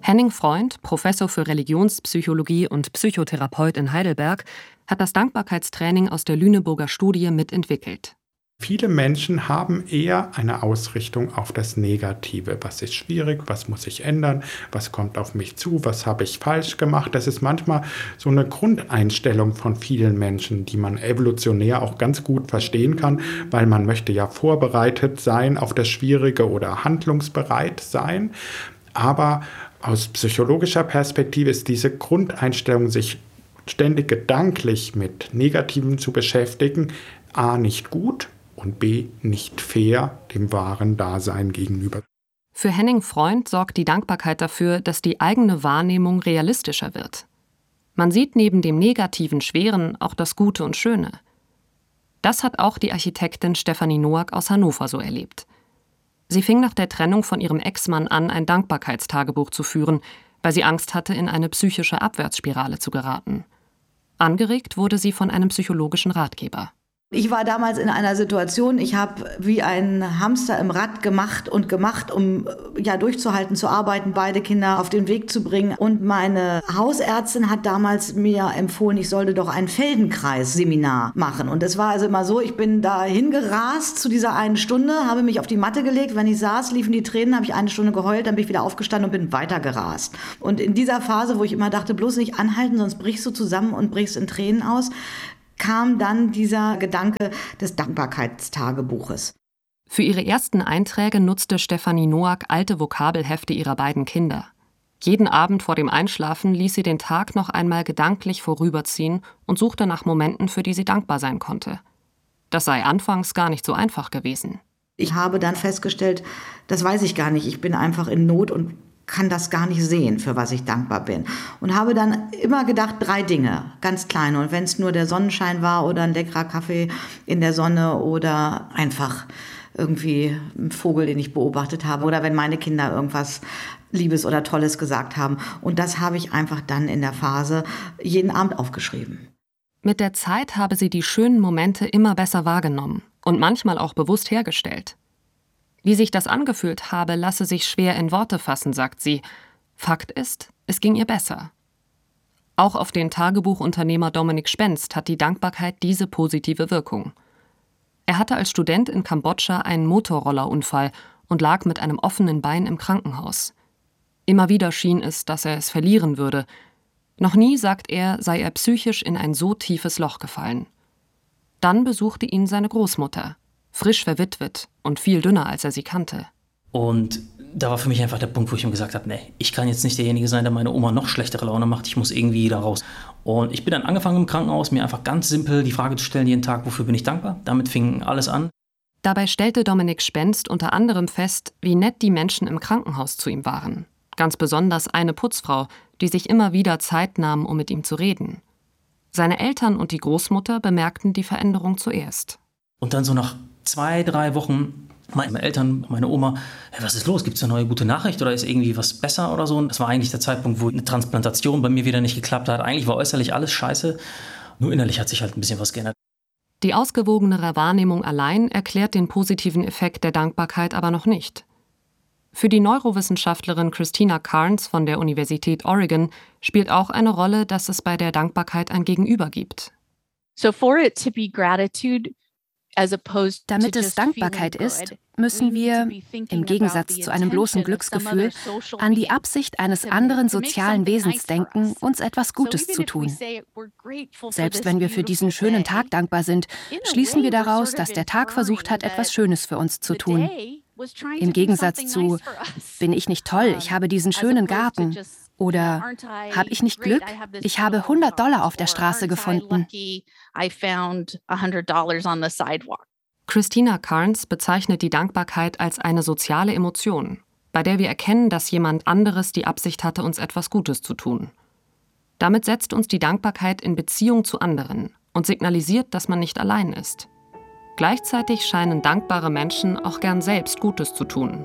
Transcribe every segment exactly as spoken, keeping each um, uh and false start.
Henning Freund, Professor für Religionspsychologie und Psychotherapeut in Heidelberg, hat das Dankbarkeitstraining aus der Lüneburger Studie mitentwickelt. Viele Menschen haben eher eine Ausrichtung auf das Negative. Was ist schwierig? Was muss ich ändern? Was kommt auf mich zu? Was habe ich falsch gemacht? Das ist manchmal so eine Grundeinstellung von vielen Menschen, die man evolutionär auch ganz gut verstehen kann, weil man möchte ja vorbereitet sein auf das Schwierige oder handlungsbereit sein. Aber aus psychologischer Perspektive ist diese Grundeinstellung, sich ständig gedanklich mit Negativem zu beschäftigen, a, nicht gut und b, nicht fair dem wahren Dasein gegenüber. Für Henning Freund sorgt die Dankbarkeit dafür, dass die eigene Wahrnehmung realistischer wird. Man sieht neben dem negativen Schweren auch das Gute und Schöne. Das hat auch die Architektin Stefanie Noack aus Hannover so erlebt. Sie fing nach der Trennung von ihrem Ex-Mann an, ein Dankbarkeitstagebuch zu führen, weil sie Angst hatte, in eine psychische Abwärtsspirale zu geraten. Angeregt wurde sie von einem psychologischen Ratgeber. Ich war damals in einer Situation, ich habe wie ein Hamster im Rad gemacht und gemacht, um ja durchzuhalten, zu arbeiten, beide Kinder auf den Weg zu bringen. Und meine Hausärztin hat damals mir empfohlen, ich sollte doch ein Feldenkreis-Seminar machen. Und es war also immer so, ich bin da hingerast zu dieser einen Stunde, habe mich auf die Matte gelegt. Wenn ich saß, liefen die Tränen, habe ich eine Stunde geheult, dann bin ich wieder aufgestanden und bin weitergerast. Und in dieser Phase, wo ich immer dachte, bloß nicht anhalten, sonst brichst du zusammen und brichst in Tränen aus, kam dann dieser Gedanke des Dankbarkeitstagebuches. Für ihre ersten Einträge nutzte Stefanie Noack alte Vokabelhefte ihrer beiden Kinder. Jeden Abend vor dem Einschlafen ließ sie den Tag noch einmal gedanklich vorüberziehen und suchte nach Momenten, für die sie dankbar sein konnte. Das sei anfangs gar nicht so einfach gewesen. Ich habe dann festgestellt, das weiß ich gar nicht, ich bin einfach in Not und kann das gar nicht sehen, für was ich dankbar bin. Und habe dann immer gedacht, drei Dinge, ganz kleine. Und wenn es nur der Sonnenschein war oder ein leckerer Kaffee in der Sonne oder einfach irgendwie ein Vogel, den ich beobachtet habe oder wenn meine Kinder irgendwas Liebes oder Tolles gesagt haben. Und das habe ich einfach dann in der Phase jeden Abend aufgeschrieben. Mit der Zeit habe sie die schönen Momente immer besser wahrgenommen und manchmal auch bewusst hergestellt. Wie sich das angefühlt habe, lasse sich schwer in Worte fassen, sagt sie. Fakt ist, es ging ihr besser. Auch auf den Tagebuchunternehmer Dominik Spenst hat die Dankbarkeit diese positive Wirkung. Er hatte als Student in Kambodscha einen Motorrollerunfall und lag mit einem offenen Bein im Krankenhaus. Immer wieder schien es, dass er es verlieren würde. Noch nie, sagt er, sei er psychisch in ein so tiefes Loch gefallen. Dann besuchte ihn seine Großmutter, frisch verwitwet und viel dünner, als er sie kannte. Und da war für mich einfach der Punkt, wo ich ihm gesagt habe, nee, ich kann jetzt nicht derjenige sein, der meine Oma noch schlechtere Laune macht, ich muss irgendwie da raus. Und ich bin dann angefangen im Krankenhaus, mir einfach ganz simpel die Frage zu stellen jeden Tag, wofür bin ich dankbar? Damit fing alles an. Dabei stellte Dominik Spenst unter anderem fest, wie nett die Menschen im Krankenhaus zu ihm waren. Ganz besonders eine Putzfrau, die sich immer wieder Zeit nahm, um mit ihm zu reden. Seine Eltern und die Großmutter bemerkten die Veränderung zuerst. Und dann so nach zwei, drei Wochen meine Eltern, meine Oma, hey, was ist los? Gibt es eine neue gute Nachricht oder ist irgendwie was besser oder so? Und das war eigentlich der Zeitpunkt, wo eine Transplantation bei mir wieder nicht geklappt hat. Eigentlich war äußerlich alles scheiße, nur innerlich hat sich halt ein bisschen was geändert. Die ausgewogenere Wahrnehmung allein erklärt den positiven Effekt der Dankbarkeit aber noch nicht. Für die Neurowissenschaftlerin Christina Carnes von der Universität Oregon spielt auch eine Rolle, dass es bei der Dankbarkeit ein Gegenüber gibt. So for it to be gratitude, damit es Dankbarkeit ist, müssen wir, im Gegensatz zu einem bloßen Glücksgefühl, an die Absicht eines anderen sozialen Wesens denken, uns etwas Gutes zu tun. Selbst wenn wir für diesen schönen Tag dankbar sind, schließen wir daraus, dass der Tag versucht hat, etwas Schönes für uns zu tun. Im Gegensatz zu, bin ich nicht toll, ich habe diesen schönen Garten. Oder habe ich nicht Glück? Ich habe hundert Dollar auf der Straße gefunden. Christina Carnes bezeichnet die Dankbarkeit als eine soziale Emotion, bei der wir erkennen, dass jemand anderes die Absicht hatte, uns etwas Gutes zu tun. Damit setzt uns die Dankbarkeit in Beziehung zu anderen und signalisiert, dass man nicht allein ist. Gleichzeitig scheinen dankbare Menschen auch gern selbst Gutes zu tun.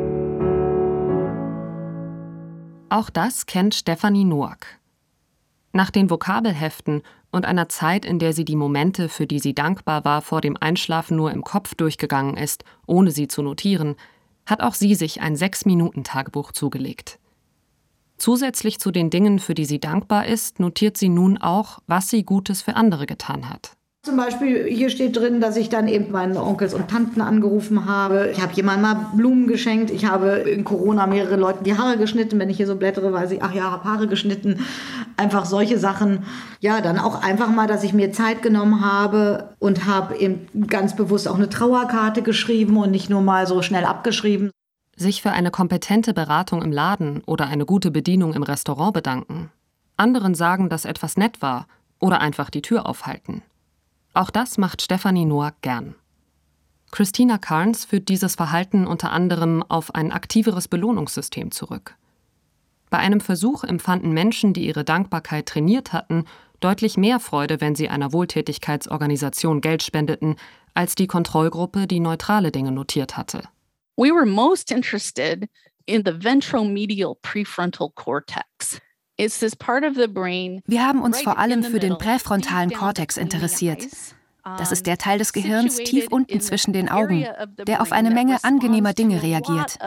Auch das kennt Stefanie Noack. Nach den Vokabelheften und einer Zeit, in der sie die Momente, für die sie dankbar war, vor dem Einschlafen nur im Kopf durchgegangen ist, ohne sie zu notieren, hat auch sie sich ein Sechs-Minuten-Tagebuch zugelegt. Zusätzlich zu den Dingen, für die sie dankbar ist, notiert sie nun auch, was sie Gutes für andere getan hat. Zum Beispiel, hier steht drin, dass ich dann eben meinen Onkels und Tanten angerufen habe. Ich habe jemandem mal Blumen geschenkt. Ich habe in Corona mehrere Leuten die Haare geschnitten. Wenn ich hier so blättere, weiß ich, ach ja, habe Haare geschnitten. Einfach solche Sachen. Ja, dann auch einfach mal, dass ich mir Zeit genommen habe und habe eben ganz bewusst auch eine Trauerkarte geschrieben und nicht nur mal so schnell abgeschrieben. Sich für eine kompetente Beratung im Laden oder eine gute Bedienung im Restaurant bedanken. Anderen sagen, dass etwas nett war oder einfach die Tür aufhalten. Auch das macht Stephanie Noack gern. Christina Carnes führt dieses Verhalten unter anderem auf ein aktiveres Belohnungssystem zurück. Bei einem Versuch empfanden Menschen, die ihre Dankbarkeit trainiert hatten, deutlich mehr Freude, wenn sie einer Wohltätigkeitsorganisation Geld spendeten, als die Kontrollgruppe, die neutrale Dinge notiert hatte. We were most interested in the ventromedial prefrontal cortex. Wir haben uns vor allem für den präfrontalen Kortex interessiert. Das ist der Teil des Gehirns tief unten zwischen den Augen, der auf eine Menge angenehmer Dinge reagiert.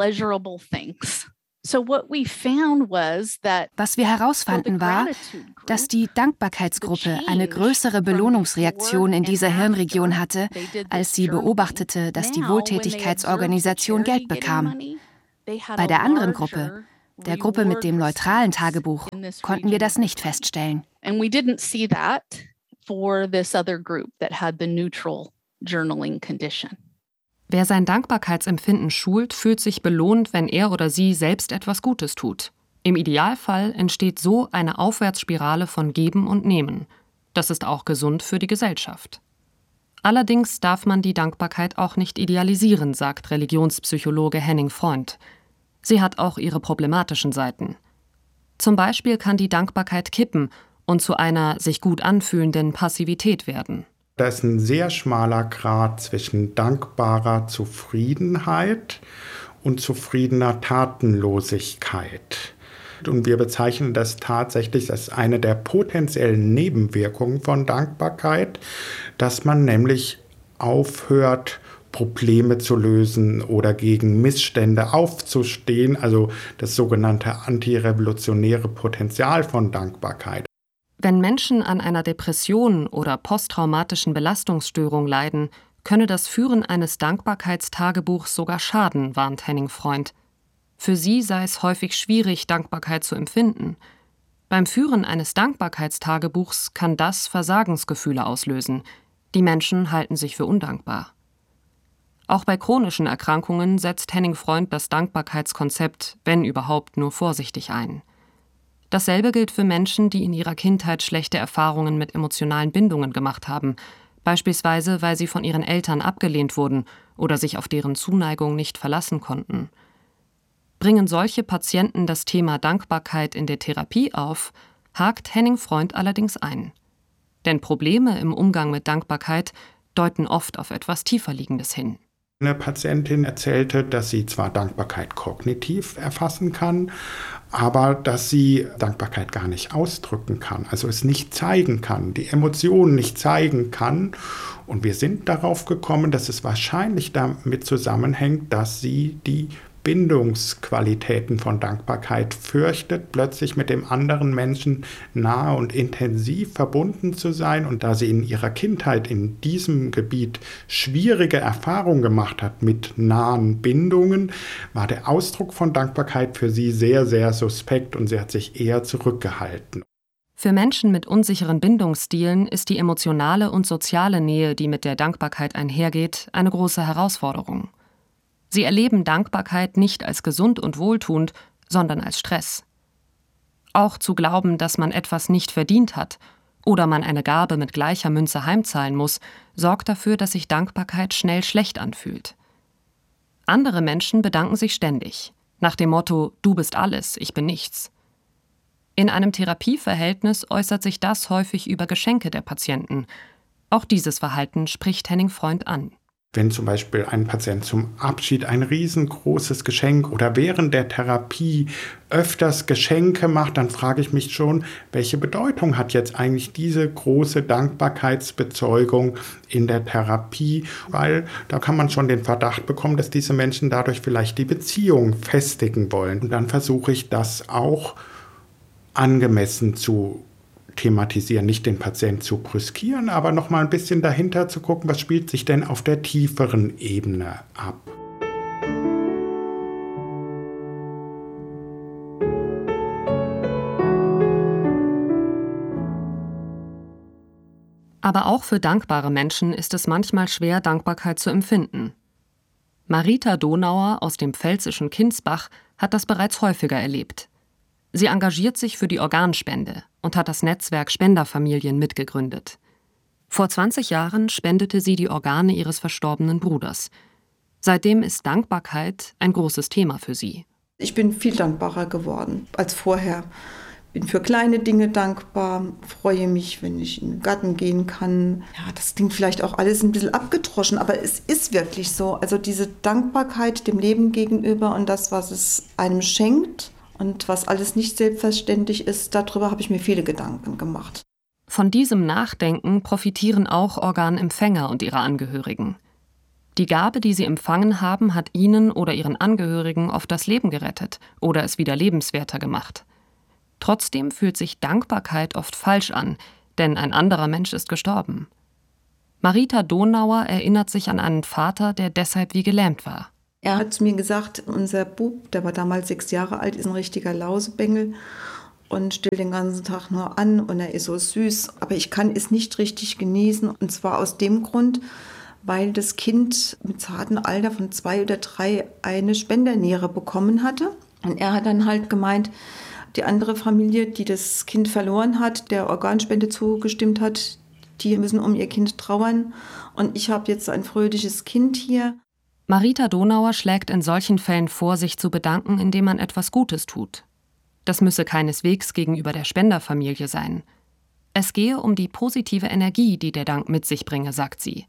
Was wir herausfanden war, dass die Dankbarkeitsgruppe eine größere Belohnungsreaktion in dieser Hirnregion hatte, als sie beobachtete, dass die Wohltätigkeitsorganisation Geld bekam. Bei der anderen Gruppe, der Gruppe mit dem neutralen Tagebuch, konnten wir das nicht feststellen. Wer sein Dankbarkeitsempfinden schult, fühlt sich belohnt, wenn er oder sie selbst etwas Gutes tut. Im Idealfall entsteht so eine Aufwärtsspirale von Geben und Nehmen. Das ist auch gesund für die Gesellschaft. Allerdings darf man die Dankbarkeit auch nicht idealisieren, sagt Religionspsychologe Henning Freund. Sie hat auch ihre problematischen Seiten. Zum Beispiel kann die Dankbarkeit kippen und zu einer sich gut anfühlenden Passivität werden. Da ist ein sehr schmaler Grat zwischen dankbarer Zufriedenheit und zufriedener Tatenlosigkeit. Und wir bezeichnen das tatsächlich als eine der potenziellen Nebenwirkungen von Dankbarkeit, dass man nämlich aufhört, Probleme zu lösen oder gegen Missstände aufzustehen, also das sogenannte antirevolutionäre Potenzial von Dankbarkeit. Wenn Menschen an einer Depression oder posttraumatischen Belastungsstörung leiden, könne das Führen eines Dankbarkeitstagebuchs sogar schaden, warnt Henning Freund. Für sie sei es häufig schwierig, Dankbarkeit zu empfinden. Beim Führen eines Dankbarkeitstagebuchs kann das Versagensgefühle auslösen. Die Menschen halten sich für undankbar. Auch bei chronischen Erkrankungen setzt Henning Freund das Dankbarkeitskonzept, wenn überhaupt, nur vorsichtig ein. Dasselbe gilt für Menschen, die in ihrer Kindheit schlechte Erfahrungen mit emotionalen Bindungen gemacht haben, beispielsweise weil sie von ihren Eltern abgelehnt wurden oder sich auf deren Zuneigung nicht verlassen konnten. Bringen solche Patienten das Thema Dankbarkeit in der Therapie auf, hakt Henning Freund allerdings ein. Denn Probleme im Umgang mit Dankbarkeit deuten oft auf etwas Tieferliegendes hin. Eine Patientin erzählte, dass sie zwar Dankbarkeit kognitiv erfassen kann, aber dass sie Dankbarkeit gar nicht ausdrücken kann, also es nicht zeigen kann, die Emotionen nicht zeigen kann. Und wir sind darauf gekommen, dass es wahrscheinlich damit zusammenhängt, dass sie die Bindungsqualitäten von Dankbarkeit fürchtet, plötzlich mit dem anderen Menschen nahe und intensiv verbunden zu sein. Und da sie in ihrer Kindheit in diesem Gebiet schwierige Erfahrungen gemacht hat mit nahen Bindungen, war der Ausdruck von Dankbarkeit für sie sehr, sehr suspekt und sie hat sich eher zurückgehalten. Für Menschen mit unsicheren Bindungsstilen ist die emotionale und soziale Nähe, die mit der Dankbarkeit einhergeht, eine große Herausforderung. Sie erleben Dankbarkeit nicht als gesund und wohltuend, sondern als Stress. Auch zu glauben, dass man etwas nicht verdient hat oder man eine Gabe mit gleicher Münze heimzahlen muss, sorgt dafür, dass sich Dankbarkeit schnell schlecht anfühlt. Andere Menschen bedanken sich ständig, nach dem Motto »Du bist alles, ich bin nichts«. In einem Therapieverhältnis äußert sich das häufig über Geschenke der Patienten. Auch dieses Verhalten spricht Henning Freund an. Wenn zum Beispiel ein Patient zum Abschied ein riesengroßes Geschenk oder während der Therapie öfters Geschenke macht, dann frage ich mich schon, welche Bedeutung hat jetzt eigentlich diese große Dankbarkeitsbezeugung in der Therapie? Weil da kann man schon den Verdacht bekommen, dass diese Menschen dadurch vielleicht die Beziehung festigen wollen. Und dann versuche ich das auch angemessen zu thematisieren, nicht den Patienten zu brüskieren, aber noch mal ein bisschen dahinter zu gucken, was spielt sich denn auf der tieferen Ebene ab. Aber auch für dankbare Menschen ist es manchmal schwer, Dankbarkeit zu empfinden. Marita Donauer aus dem pfälzischen Kinsbach hat das bereits häufiger erlebt. Sie engagiert sich für die Organspende und hat das Netzwerk Spenderfamilien mitgegründet. Vor zwanzig Jahren spendete sie die Organe ihres verstorbenen Bruders. Seitdem ist Dankbarkeit ein großes Thema für sie. Ich bin viel dankbarer geworden als vorher. Bin für kleine Dinge dankbar, freue mich, wenn ich in den Garten gehen kann. Ja, das klingt vielleicht auch alles ein bisschen abgedroschen, aber es ist wirklich so. Also diese Dankbarkeit dem Leben gegenüber und das, was es einem schenkt, und was alles nicht selbstverständlich ist, darüber habe ich mir viele Gedanken gemacht. Von diesem Nachdenken profitieren auch Organempfänger und ihre Angehörigen. Die Gabe, die sie empfangen haben, hat ihnen oder ihren Angehörigen oft das Leben gerettet oder es wieder lebenswerter gemacht. Trotzdem fühlt sich Dankbarkeit oft falsch an, denn ein anderer Mensch ist gestorben. Marita Donauer erinnert sich an einen Vater, der deshalb wie gelähmt war. Er hat zu mir gesagt, unser Bub, der war damals sechs Jahre alt, ist ein richtiger Lausebengel und stellt den ganzen Tag nur an und er ist so süß. Aber ich kann es nicht richtig genießen und zwar aus dem Grund, weil das Kind mit zartem Alter von zwei oder drei eine Spenderniere bekommen hatte. Und er hat dann halt gemeint, die andere Familie, die das Kind verloren hat, der Organspende zugestimmt hat, die müssen um ihr Kind trauern. Und ich habe jetzt ein fröhliches Kind hier. Marita Donauer schlägt in solchen Fällen vor, sich zu bedanken, indem man etwas Gutes tut. Das müsse keineswegs gegenüber der Spenderfamilie sein. Es gehe um die positive Energie, die der Dank mit sich bringe, sagt sie.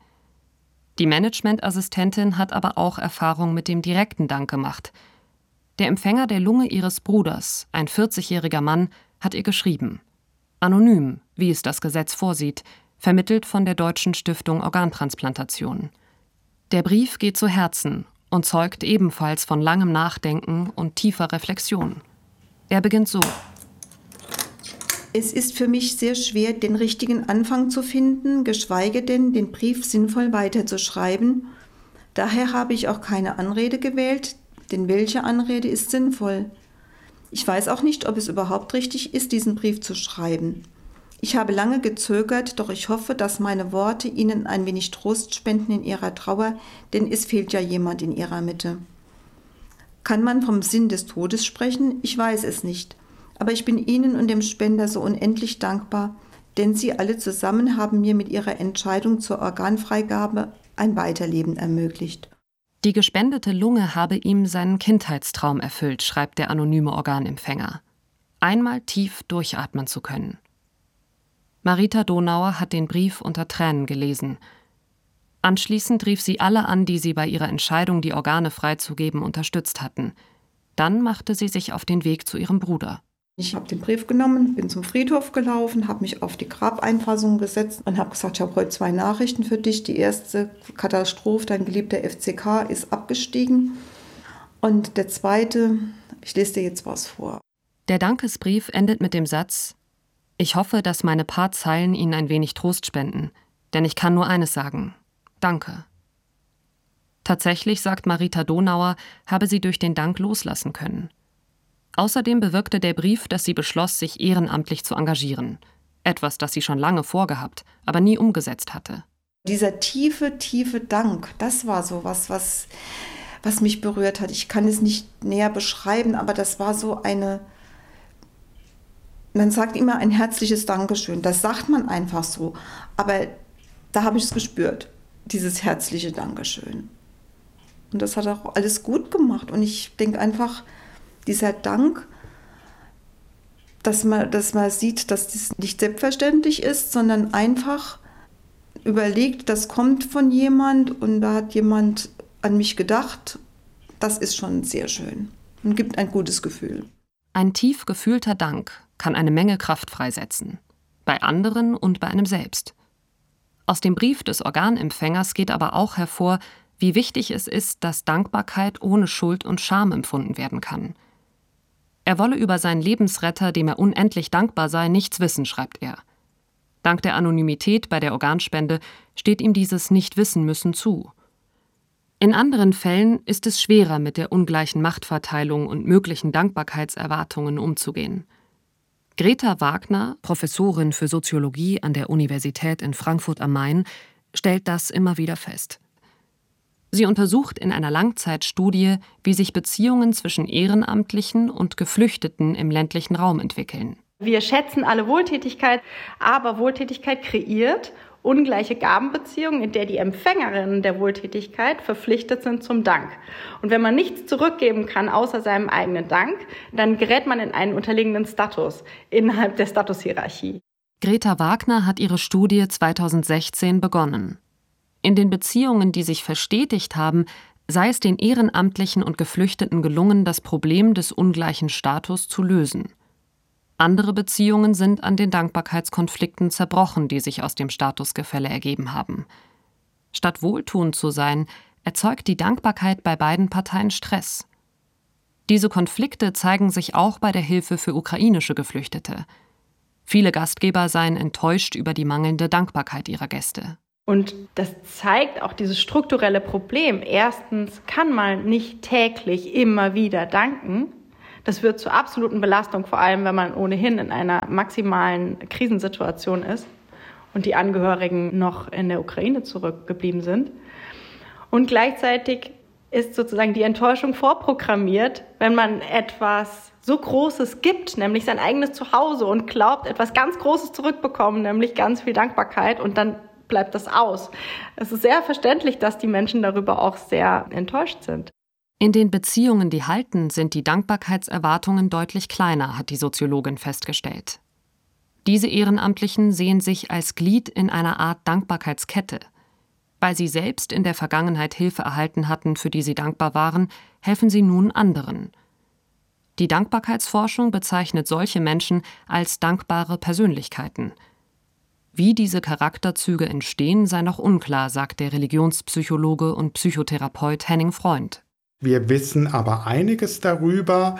Die Managementassistentin hat aber auch Erfahrung mit dem direkten Dank gemacht. Der Empfänger der Lunge ihres Bruders, ein vierzigjähriger Mann, hat ihr geschrieben. Anonym, wie es das Gesetz vorsieht, vermittelt von der Deutschen Stiftung Organtransplantation. Der Brief geht zu Herzen und zeugt ebenfalls von langem Nachdenken und tiefer Reflexion. Er beginnt so. Es ist für mich sehr schwer, den richtigen Anfang zu finden, geschweige denn, den Brief sinnvoll weiterzuschreiben. Daher habe ich auch keine Anrede gewählt, denn welche Anrede ist sinnvoll? Ich weiß auch nicht, ob es überhaupt richtig ist, diesen Brief zu schreiben. Ich habe lange gezögert, doch ich hoffe, dass meine Worte Ihnen ein wenig Trost spenden in Ihrer Trauer, denn es fehlt ja jemand in Ihrer Mitte. Kann man vom Sinn des Todes sprechen? Ich weiß es nicht. Aber ich bin Ihnen und dem Spender so unendlich dankbar, denn Sie alle zusammen haben mir mit Ihrer Entscheidung zur Organfreigabe ein Weiterleben ermöglicht. Die gespendete Lunge habe ihm seinen Kindheitstraum erfüllt, schreibt der anonyme Organempfänger. Einmal tief durchatmen zu können. Marita Donauer hat den Brief unter Tränen gelesen. Anschließend rief sie alle an, die sie bei ihrer Entscheidung, die Organe freizugeben, unterstützt hatten. Dann machte sie sich auf den Weg zu ihrem Bruder. Ich habe den Brief genommen, bin zum Friedhof gelaufen, habe mich auf die Grabeinfassung gesetzt und habe gesagt, ich habe heute zwei Nachrichten für dich. Die erste, Katastrophe, dein geliebter F C K ist abgestiegen. Und der zweite, ich lese dir jetzt was vor. Der Dankesbrief endet mit dem Satz: Ich hoffe, dass meine paar Zeilen Ihnen ein wenig Trost spenden, denn ich kann nur eines sagen: Danke. Tatsächlich, sagt Marita Donauer, habe sie durch den Dank loslassen können. Außerdem bewirkte der Brief, dass sie beschloss, sich ehrenamtlich zu engagieren. Etwas, das sie schon lange vorgehabt, aber nie umgesetzt hatte. Dieser tiefe, tiefe Dank, das war so was, was, was mich berührt hat. Ich kann es nicht näher beschreiben, aber das war so eine... Man sagt immer ein herzliches Dankeschön, das sagt man einfach so. Aber da habe ich es gespürt, dieses herzliche Dankeschön. Und das hat auch alles gut gemacht. Und ich denke einfach, dieser Dank, dass man, dass man sieht, dass das nicht selbstverständlich ist, sondern einfach überlegt, das kommt von jemand und da hat jemand an mich gedacht, das ist schon sehr schön und gibt ein gutes Gefühl. Ein tief gefühlter Dank kann eine Menge Kraft freisetzen. Bei anderen und bei einem selbst. Aus dem Brief des Organempfängers geht aber auch hervor, wie wichtig es ist, dass Dankbarkeit ohne Schuld und Scham empfunden werden kann. Er wolle über seinen Lebensretter, dem er unendlich dankbar sei, nichts wissen, schreibt er. Dank der Anonymität bei der Organspende steht ihm dieses Nicht-Wissen-Müssen zu. In anderen Fällen ist es schwerer, mit der ungleichen Machtverteilung und möglichen Dankbarkeitserwartungen umzugehen. Greta Wagner, Professorin für Soziologie an der Universität in Frankfurt am Main, stellt das immer wieder fest. Sie untersucht in einer Langzeitstudie, wie sich Beziehungen zwischen Ehrenamtlichen und Geflüchteten im ländlichen Raum entwickeln. Wir schätzen alle Wohltätigkeit, aber Wohltätigkeit kreiert ungleiche Gabenbeziehungen, in der die Empfängerinnen der Wohltätigkeit verpflichtet sind zum Dank. Und wenn man nichts zurückgeben kann außer seinem eigenen Dank, dann gerät man in einen unterlegenen Status innerhalb der Statushierarchie. Greta Wagner hat ihre Studie zweitausendsechzehn begonnen. In den Beziehungen, die sich verstetigt haben, sei es den Ehrenamtlichen und Geflüchteten gelungen, das Problem des ungleichen Status zu lösen. Andere Beziehungen sind an den Dankbarkeitskonflikten zerbrochen, die sich aus dem Statusgefälle ergeben haben. Statt wohltuend zu sein, erzeugt die Dankbarkeit bei beiden Parteien Stress. Diese Konflikte zeigen sich auch bei der Hilfe für ukrainische Geflüchtete. Viele Gastgeber seien enttäuscht über die mangelnde Dankbarkeit ihrer Gäste. Und das zeigt auch dieses strukturelle Problem. Erstens kann man nicht täglich immer wieder danken. Das wird zur absoluten Belastung, vor allem wenn man ohnehin in einer maximalen Krisensituation ist und die Angehörigen noch in der Ukraine zurückgeblieben sind. Und gleichzeitig ist sozusagen die Enttäuschung vorprogrammiert, wenn man etwas so Großes gibt, nämlich sein eigenes Zuhause, und glaubt, etwas ganz Großes zurückbekommen, nämlich ganz viel Dankbarkeit, und dann bleibt das aus. Es ist sehr verständlich, dass die Menschen darüber auch sehr enttäuscht sind. In den Beziehungen, die halten, sind die Dankbarkeitserwartungen deutlich kleiner, hat die Soziologin festgestellt. Diese Ehrenamtlichen sehen sich als Glied in einer Art Dankbarkeitskette. Weil sie selbst in der Vergangenheit Hilfe erhalten hatten, für die sie dankbar waren, helfen sie nun anderen. Die Dankbarkeitsforschung bezeichnet solche Menschen als dankbare Persönlichkeiten. Wie diese Charakterzüge entstehen, sei noch unklar, sagt der Religionspsychologe und Psychotherapeut Henning Freund. Wir wissen aber einiges darüber,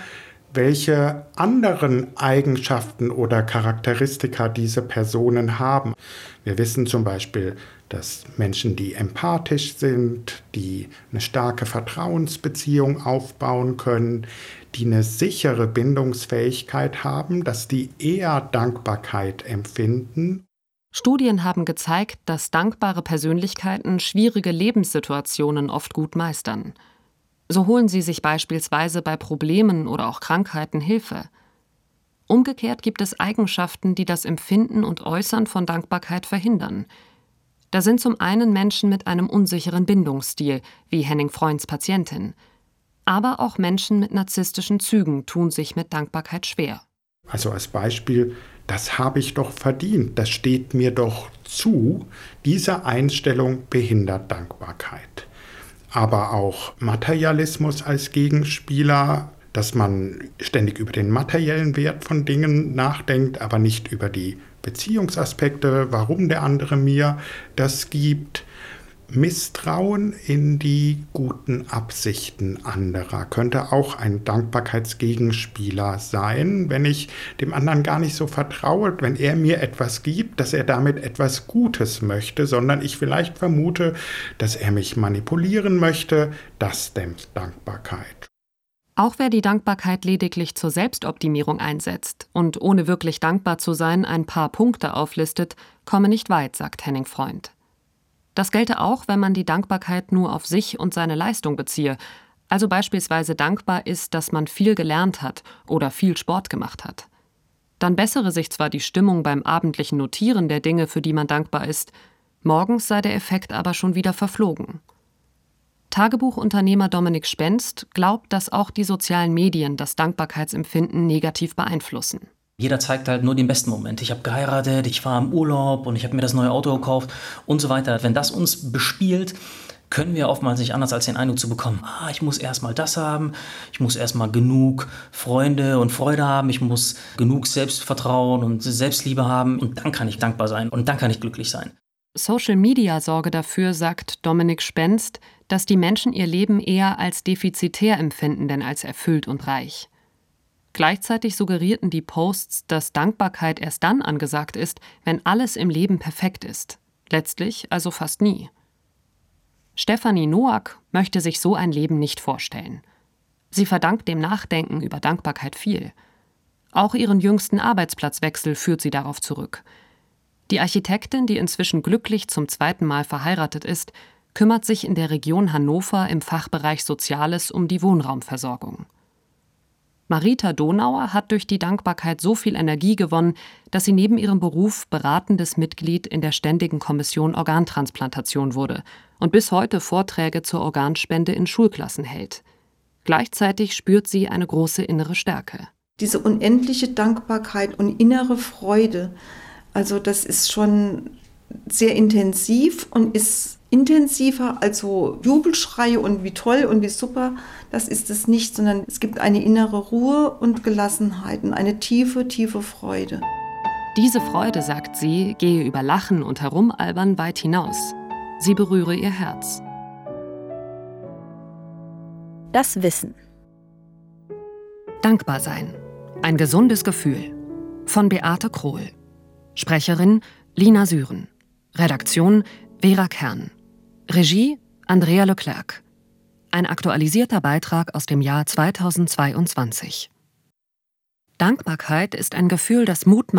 welche anderen Eigenschaften oder Charakteristika diese Personen haben. Wir wissen zum Beispiel, dass Menschen, die empathisch sind, die eine starke Vertrauensbeziehung aufbauen können, die eine sichere Bindungsfähigkeit haben, dass die eher Dankbarkeit empfinden. Studien haben gezeigt, dass dankbare Persönlichkeiten schwierige Lebenssituationen oft gut meistern. So holen sie sich beispielsweise bei Problemen oder auch Krankheiten Hilfe. Umgekehrt gibt es Eigenschaften, die das Empfinden und Äußern von Dankbarkeit verhindern. Da sind zum einen Menschen mit einem unsicheren Bindungsstil, wie Henning Freunds Patientin. Aber auch Menschen mit narzisstischen Zügen tun sich mit Dankbarkeit schwer. Also als Beispiel, das habe ich doch verdient, das steht mir doch zu. Diese Einstellung behindert Dankbarkeit. Aber auch Materialismus als Gegenspieler, dass man ständig über den materiellen Wert von Dingen nachdenkt, aber nicht über die Beziehungsaspekte, warum der andere mir das gibt. Misstrauen in die guten Absichten anderer könnte auch ein Dankbarkeitsgegenspieler sein, wenn ich dem anderen gar nicht so vertraue, wenn er mir etwas gibt, dass er damit etwas Gutes möchte, sondern ich vielleicht vermute, dass er mich manipulieren möchte. Das dämpft Dankbarkeit. Auch wer die Dankbarkeit lediglich zur Selbstoptimierung einsetzt und ohne wirklich dankbar zu sein ein paar Punkte auflistet, komme nicht weit, sagt Henning Freund. Das gelte auch, wenn man die Dankbarkeit nur auf sich und seine Leistung beziehe, also beispielsweise dankbar ist, dass man viel gelernt hat oder viel Sport gemacht hat. Dann bessere sich zwar die Stimmung beim abendlichen Notieren der Dinge, für die man dankbar ist, morgens sei der Effekt aber schon wieder verflogen. Tagebuchunternehmer Dominik Spenst glaubt, dass auch die sozialen Medien das Dankbarkeitsempfinden negativ beeinflussen. Jeder zeigt halt nur den besten Moment. Ich habe geheiratet, ich war im Urlaub und ich habe mir das neue Auto gekauft und so weiter. Wenn das uns bespielt, können wir oftmals nicht anders als den Eindruck zu bekommen, ah, ich muss erstmal das haben, ich muss erstmal genug Freunde und Freude haben, ich muss genug Selbstvertrauen und Selbstliebe haben und dann kann ich dankbar sein und dann kann ich glücklich sein. Social Media sorge dafür, sagt Dominik Spenst, dass die Menschen ihr Leben eher als defizitär empfinden, denn als erfüllt und reich. Gleichzeitig suggerierten die Posts, dass Dankbarkeit erst dann angesagt ist, wenn alles im Leben perfekt ist. Letztlich also fast nie. Stefanie Noack möchte sich so ein Leben nicht vorstellen. Sie verdankt dem Nachdenken über Dankbarkeit viel. Auch ihren jüngsten Arbeitsplatzwechsel führt sie darauf zurück. Die Architektin, die inzwischen glücklich zum zweiten Mal verheiratet ist, kümmert sich in der Region Hannover im Fachbereich Soziales um die Wohnraumversorgung. Marita Donauer hat durch die Dankbarkeit so viel Energie gewonnen, dass sie neben ihrem Beruf beratendes Mitglied in der Ständigen Kommission Organtransplantation wurde und bis heute Vorträge zur Organspende in Schulklassen hält. Gleichzeitig spürt sie eine große innere Stärke. Diese unendliche Dankbarkeit und innere Freude, also das ist schon sehr intensiv und ist intensiver als so Jubelschreie und wie toll und wie super, das ist es nicht, sondern es gibt eine innere Ruhe und Gelassenheit und eine tiefe, tiefe Freude. Diese Freude, sagt sie, gehe über Lachen und Herumalbern weit hinaus. Sie berühre ihr Herz. Das Wissen. Dankbar sein. Ein gesundes Gefühl. Von Beate Krohl. Sprecherin Lina Süren. Redaktion Vera Kern. Regie Andrea Leclerc. Ein aktualisierter Beitrag aus dem Jahr zweitausendzweiundzwanzig. Dankbarkeit ist ein Gefühl, das Mut macht,